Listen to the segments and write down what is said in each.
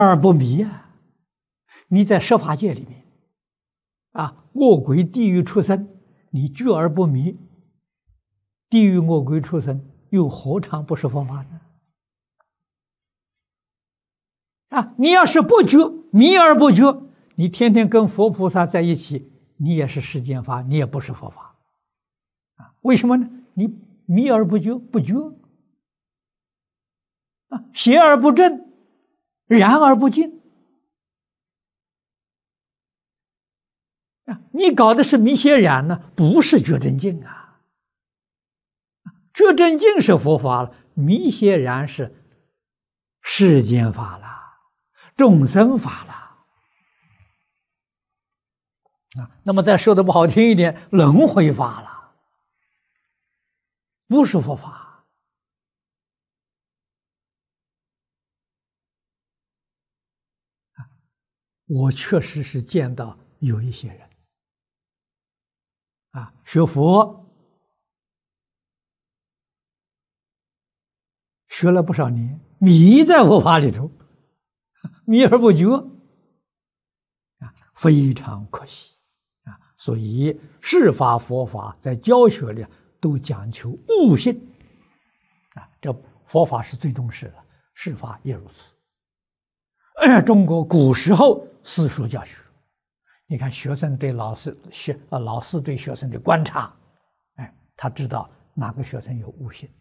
而不迷啊！你在十法界里面啊，恶鬼、地狱、畜生，你聚而不迷，地狱、恶鬼、畜生又何尝不是佛法呢？啊，你要是不觉，迷而不觉，你天天跟佛菩萨在一起，你也是世间法，你也不是佛法啊？为什么呢？你迷而不觉，不觉啊，邪而不正，然而不净啊！你搞的是迷邪染呢，不是觉真净啊！觉真净是佛法了，迷邪染是世间法了。众生法了啊，那么再说的不好听一点，轮回法了，不是佛法啊。我确实是见到有一些人啊，学佛学了不少年，迷在佛法里头。迷而不觉啊，非常可惜啊！所以世法佛法在教学里都讲求悟性啊，这佛法是最重视的，世法也如此。中国古时候私塾教学，你看学生对老师老师对学生的观察，哎，他知道哪个学生有悟性。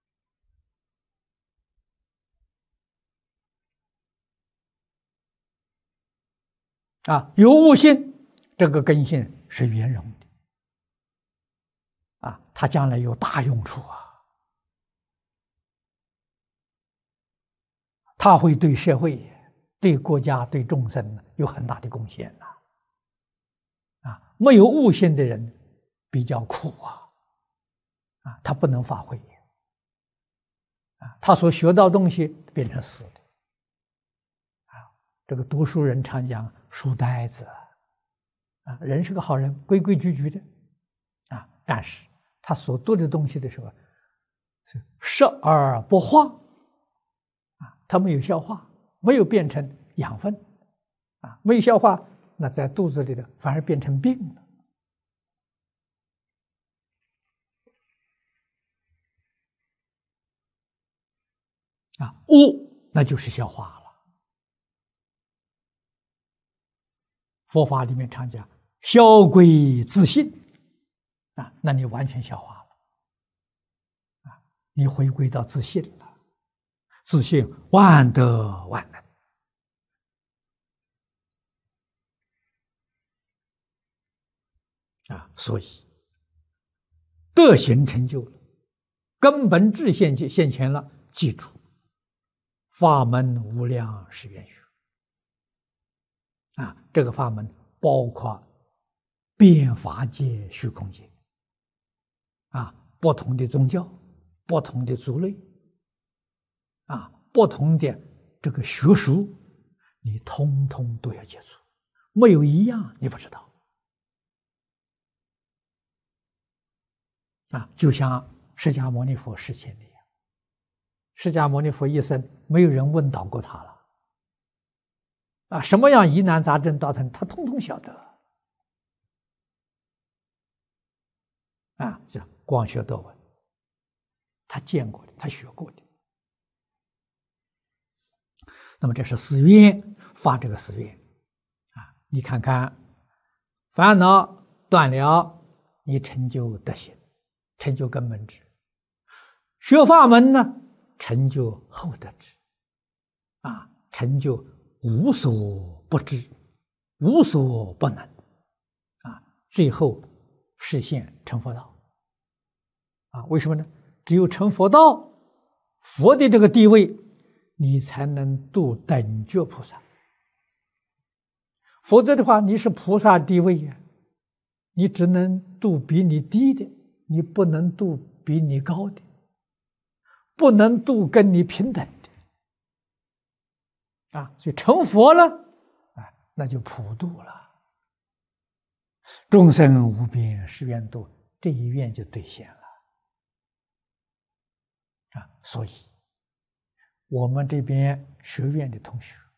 啊，有悟性，这个根性是圆融的，啊，他将来有大用处啊，他会对社会、对国家、对众生有很大的贡献呐。啊，没有悟性的人比较苦啊，啊，他不能发挥，啊，他所学到东西变成死的，啊，这个读书人常讲。书呆子啊，人是个好人，规规矩矩的啊，但是他所读的东西的时候，是食而不化啊，他没有消化，没有变成养分啊，没有消化，那在肚子里的反而变成病了啊，悟那就是消化了。佛法里面常讲消归自性啊，那你完全消化了啊，你回归到自性了，自性万德万能啊，所以德行成就了，根本智现前了，记住法门无量是愿学。啊，这个法门包括遍法界、虚空界，啊，不同的宗教、不同的族类，啊，不同的这个学术，你通通都要接触，没有一样你不知道。啊，就像释迦牟尼佛事情一样，释迦牟尼佛一生没有人问倒过他了。啊，什么样疑难杂症到他通通晓得啊！这光学多闻，他见过的，他学过的。那么这是誓愿，发这个誓愿啊！你看看，烦恼断了，你成就德行，成就根本智；学法门呢，成就后德智，啊，成就。无所不知，无所不能，啊，最后实现成佛道，啊，为什么呢？只有成佛道，佛的这个地位，你才能度等觉菩萨。否则的话，你是菩萨地位呀，你只能度比你低的，你不能度比你高的，不能度跟你平等的。啊，所以成佛了，啊，那就普度了，众生无边誓愿度，这一愿就兑现了，啊，所以我们这边学院的同学